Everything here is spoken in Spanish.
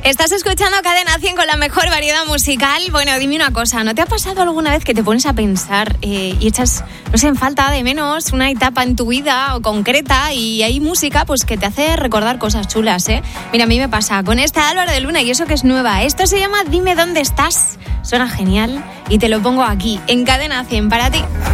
Estás escuchando Cadena 100 con la mejor variedad musical. Bueno, dime una cosa, ¿no te ha pasado alguna vez que te pones a pensar y echas, no sé, en falta de menos una etapa en tu vida o concreta y hay música pues que te hace recordar cosas chulas, ¿eh? Mira, a mí me pasa con esta Álvaro de Luna y eso que es nueva. Esto se llama Dime dónde estás. Suena genial y te lo pongo aquí, en Cadena 100 para ti.